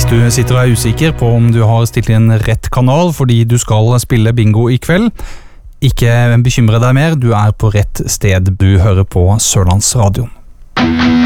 Hvis du sitter og er usikker på om du har stilt inn rett kanal fordi du skal spille bingo i kveld, ikke bekymre deg mer, du er på rett sted. Du hører på Sørlandsradioen.